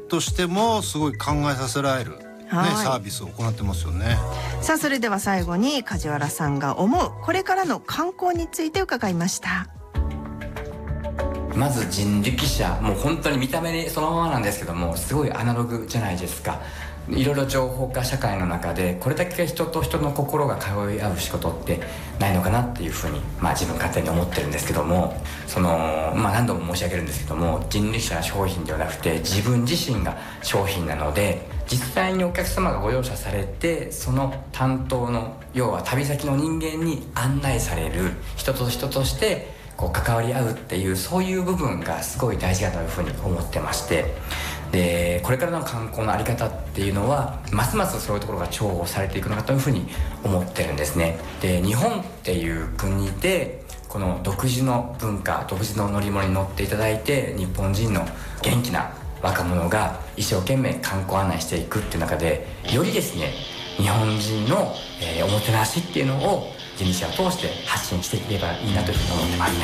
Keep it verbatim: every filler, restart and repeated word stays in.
としてもすごい考えさせられる、ね、サービスを行ってますよね。 さあそれでは最後に梶原さんが思うこれからの観光について伺いました。 まず人力車、もう本当に見た目そのままなんですけども、すごいアナログじゃないですか。いろいろ情報化社会の中でこれだけ人と人の心が通い合う仕事ってないのかなっていうふうに、まあ、自分勝手に思ってるんですけども、その、まあ、何度も申し上げるんですけども、人力車は商品ではなくて自分自身が商品なので、実際にお客様がご乗車されてその担当の要は旅先の人間に案内される人と人としてこう関わり合うっていう、そういう部分がすごい大事だというふうに思ってまして、でこれからの観光の在り方っていうのはますますそういうところが重宝されていくのかというふうに思ってるんですね。で日本っていう国でこの独自の文化、独自の乗り物に乗っていただいて、日本人の元気な若者が一生懸命観光案内していくっていう中で、よりですね日本人の、えー、おもてなしっていうのを人力車を通して発信していければいいなというふうに思ってますね。